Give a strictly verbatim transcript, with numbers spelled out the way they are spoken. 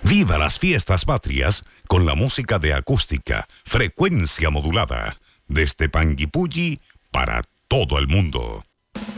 Viva las fiestas patrias con la música de acústica, frecuencia modulada, desde Panguipulli para todo el mundo.